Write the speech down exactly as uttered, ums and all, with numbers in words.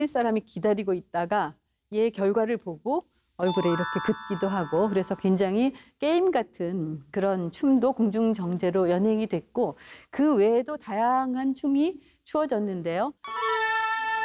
사람이 기다리고 있다가 얘 결과를 보고 얼굴에 이렇게 긋기도 하고 그래서 굉장히 게임 같은 그런 춤도 공중정제로 연행이 됐고 그 외에도 다양한 춤이 추어졌는데요.